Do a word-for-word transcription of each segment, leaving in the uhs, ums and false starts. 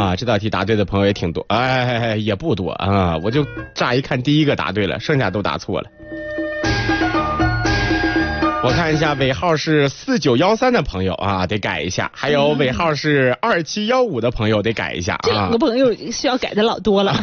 啊，这道题答对的朋友也挺多，哎，也不多啊，我就乍一看第一个答对了，剩下都答错了。我看一下尾号是四九一三的朋友啊，得改一下，还有尾号是二七一五的朋友得改一下啊。 这两个朋友需要改的老多了。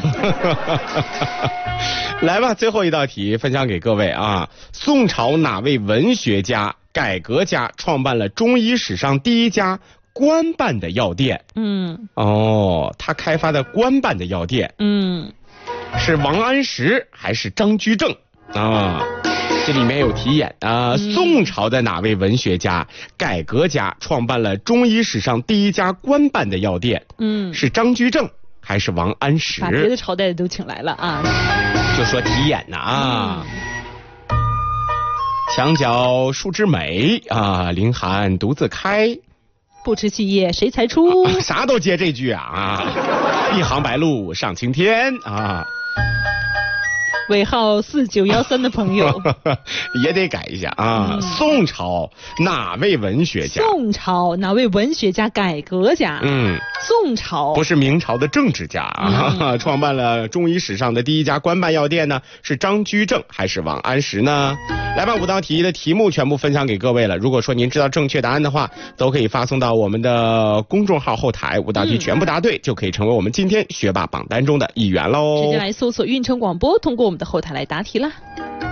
来吧，最后一道题分享给各位啊。宋朝哪位文学家、改革家创办了中医史上第一家官办的药店？嗯，哦，他开发的官办的药店，嗯，是王安石还是张居正啊？这里面有题眼啊、呃，宋朝的哪位文学家、改革家创办了中医史上第一家官办的药店？嗯，是张居正还是王安石？ 把别的朝代的都请来了啊！ 就说题眼呢啊。嗯、墙角数枝梅啊，凌寒独自开。 不知细叶谁裁出？ 啊、啥都接这句啊啊！一行白鹭上青天啊。 尾号四九一三的朋友也得改一下啊、嗯！宋朝哪位文学家？ 宋朝哪位文学家、改革家？嗯，宋朝不是明朝的政治家啊！嗯、创办了中医史上的第一家官办药店呢，是张居正还是王安石呢？来吧，五道题的题目全部分享给各位了。如果说您知道正确答案的话，都可以发送到我们的公众号后台。五道题全部答对，嗯、就可以成为我们今天学霸榜单中的一员喽。 直接来搜索运城广播，通过我们的后台来答题啦。